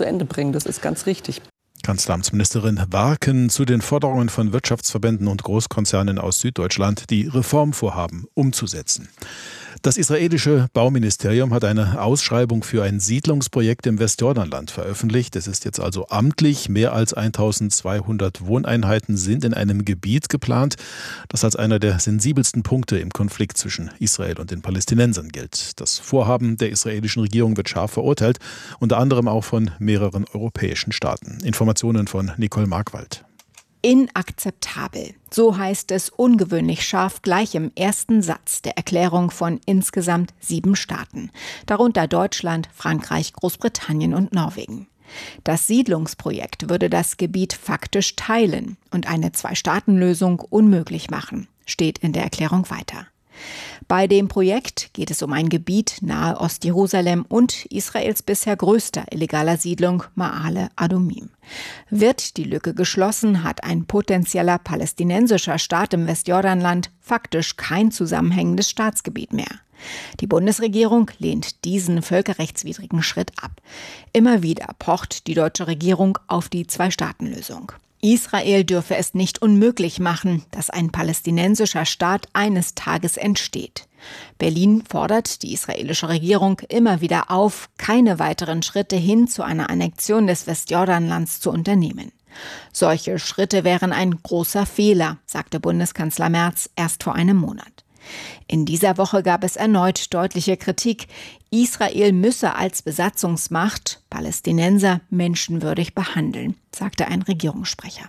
Ende bringen. Das ist ganz richtig. Kanzleramtsministerin Warken zu den Forderungen von Wirtschaftsverbänden und Großkonzernen aus Süddeutschland, die Reformvorhaben umzusetzen. Das israelische Bauministerium hat eine Ausschreibung für ein Siedlungsprojekt im Westjordanland veröffentlicht. Es ist jetzt also amtlich. Mehr als 1200 Wohneinheiten sind in einem Gebiet geplant, das als einer der sensibelsten Punkte im Konflikt zwischen Israel und den Palästinensern gilt. Das Vorhaben der israelischen Regierung wird scharf verurteilt, unter anderem auch von mehreren europäischen Staaten. Informationen von Nicole Markwald. Inakzeptabel. So heißt es ungewöhnlich scharf gleich im ersten Satz der Erklärung von insgesamt 7 Staaten, darunter Deutschland, Frankreich, Großbritannien und Norwegen. Das Siedlungsprojekt würde das Gebiet faktisch teilen und eine Zwei-Staaten-Lösung unmöglich machen, steht in der Erklärung weiter. Bei dem Projekt geht es um ein Gebiet nahe Ostjerusalem und Israels bisher größter illegaler Siedlung Ma'ale Adumim. Wird die Lücke geschlossen, hat ein potenzieller palästinensischer Staat im Westjordanland faktisch kein zusammenhängendes Staatsgebiet mehr. Die Bundesregierung lehnt diesen völkerrechtswidrigen Schritt ab. Immer wieder pocht die deutsche Regierung auf die Zwei-Staaten-Lösung. Israel dürfe es nicht unmöglich machen, dass ein palästinensischer Staat eines Tages entsteht. Berlin fordert die israelische Regierung immer wieder auf, keine weiteren Schritte hin zu einer Annexion des Westjordanlands zu unternehmen. Solche Schritte wären ein großer Fehler, sagte Bundeskanzler Merz erst vor einem Monat. In dieser Woche gab es erneut deutliche Kritik. Israel müsse als Besatzungsmacht Palästinenser menschenwürdig behandeln, sagte ein Regierungssprecher.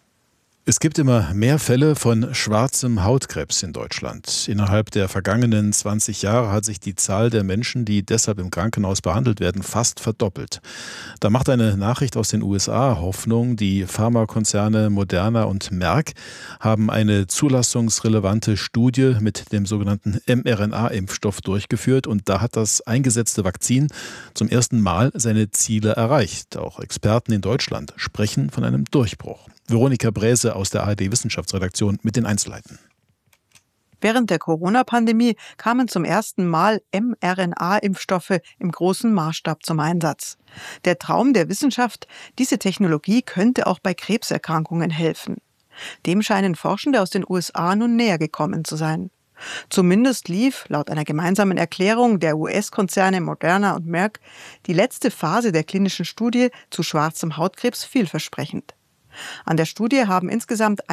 Es gibt immer mehr Fälle von schwarzem Hautkrebs in Deutschland. Innerhalb der vergangenen 20 Jahre hat sich die Zahl der Menschen, die deshalb im Krankenhaus behandelt werden, fast verdoppelt. Da macht eine Nachricht aus den USA Hoffnung. Die Pharmakonzerne Moderna und Merck haben eine zulassungsrelevante Studie mit dem sogenannten mRNA-Impfstoff durchgeführt. Und da hat das eingesetzte Vakzin zum ersten Mal seine Ziele erreicht. Auch Experten in Deutschland sprechen von einem Durchbruch. Veronika Bräse aus der ARD-Wissenschaftsredaktion mit den Einzelheiten. Während der Corona-Pandemie kamen zum ersten Mal mRNA-Impfstoffe im großen Maßstab zum Einsatz. Der Traum der Wissenschaft, diese Technologie könnte auch bei Krebserkrankungen helfen. Dem scheinen Forschende aus den USA nun näher gekommen zu sein. Zumindest lief, laut einer gemeinsamen Erklärung der US-Konzerne Moderna und Merck, die letzte Phase der klinischen Studie zu schwarzem Hautkrebs vielversprechend. An der Studie haben insgesamt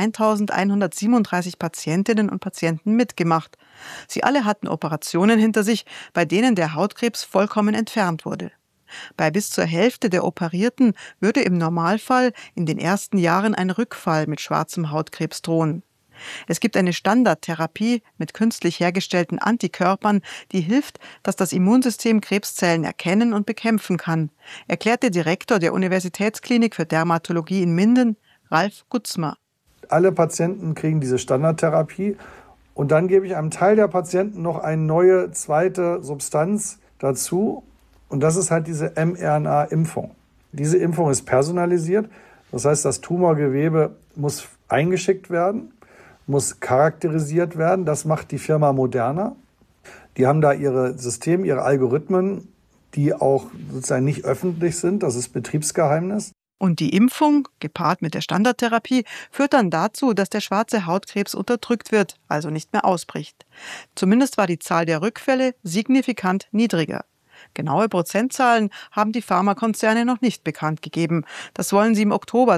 1137 Patientinnen und Patienten mitgemacht. Sie alle hatten Operationen hinter sich, bei denen der Hautkrebs vollkommen entfernt wurde. Bei bis zur Hälfte der Operierten würde im Normalfall in den ersten Jahren ein Rückfall mit schwarzem Hautkrebs drohen. Es gibt eine Standardtherapie mit künstlich hergestellten Antikörpern, die hilft, dass das Immunsystem Krebszellen erkennen und bekämpfen kann, erklärte Direktor der Universitätsklinik für Dermatologie in Minden, Ralf Gutzmer. Alle Patienten kriegen diese Standardtherapie und dann gebe ich einem Teil der Patienten noch eine neue zweite Substanz dazu und das ist halt diese mRNA-Impfung. Diese Impfung ist personalisiert, das heißt, das Tumorgewebe muss eingeschickt werden, muss charakterisiert werden. Das macht die Firma Moderna. Die haben da ihre Systeme, ihre Algorithmen, die auch sozusagen nicht öffentlich sind. Das ist Betriebsgeheimnis. Und die Impfung, gepaart mit der Standardtherapie, führt dann dazu, dass der schwarze Hautkrebs unterdrückt wird, also nicht mehr ausbricht. Zumindest war die Zahl der Rückfälle signifikant niedriger. Genaue Prozentzahlen haben die Pharmakonzerne noch nicht bekannt gegeben. Das wollen sie im Oktober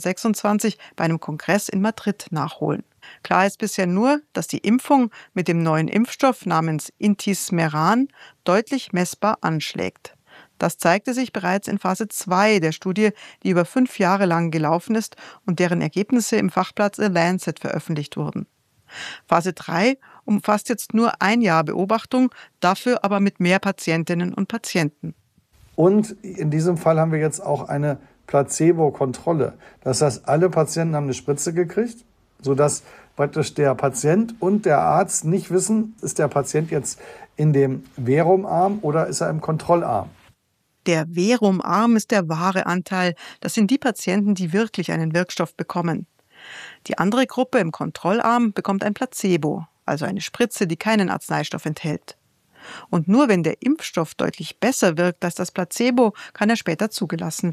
2026 bei einem Kongress in Madrid nachholen. Klar ist bisher nur, dass die Impfung mit dem neuen Impfstoff namens Intismeran deutlich messbar anschlägt. Das zeigte sich bereits in Phase 2 der Studie, die über 5 Jahre lang gelaufen ist und deren Ergebnisse im Fachblatt The Lancet veröffentlicht wurden. Phase 3 umfasst jetzt nur ein Jahr Beobachtung, dafür aber mit mehr Patientinnen und Patienten. Und in diesem Fall haben wir jetzt auch eine Placebo-Kontrolle. Das heißt, alle Patienten haben eine Spritze gekriegt, sodass praktisch der Patient und der Arzt nicht wissen, ist der Patient jetzt in dem Verumarm oder ist er im Kontrollarm. Der Verumarm ist der wahre Anteil. Das sind die Patienten, die wirklich einen Wirkstoff bekommen. Die andere Gruppe im Kontrollarm bekommt ein Placebo, also eine Spritze, die keinen Arzneistoff enthält. Und nur wenn der Impfstoff deutlich besser wirkt als das Placebo, kann er später zugelassen werden.